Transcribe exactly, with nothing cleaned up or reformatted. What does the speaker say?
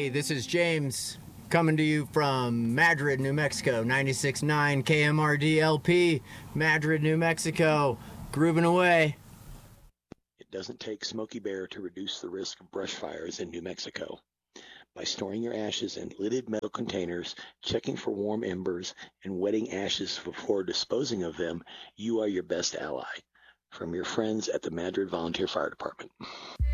Hey, this is James coming to you from Madrid, New Mexico, ninety-six point nine K M R D L P, Madrid, New Mexico, grooving away. It doesn't take Smokey Bear to reduce the risk of brush fires in New Mexico. By storing your ashes in lidded metal containers, checking for warm embers, and wetting ashes before disposing of them, you are your best ally. From your friends at the Madrid Volunteer Fire Department.